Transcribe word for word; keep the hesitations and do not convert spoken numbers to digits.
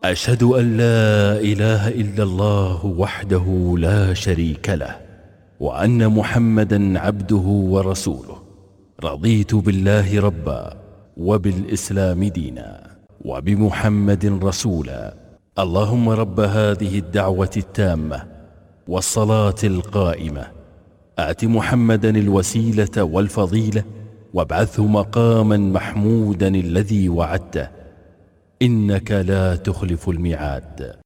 أشهد أن لا إله إلا الله وحده لا شريك له، وأن محمدا عبده ورسوله. رضيت بالله ربا، وبالإسلام دينا، وبمحمد رسولا. اللهم رب هذه الدعوة التامة والصلاة القائمة، آت محمدا الوسيلة والفضيلة، وابعثه مقاما محمودا الذي وعدته، إنك لا تخلف الميعاد.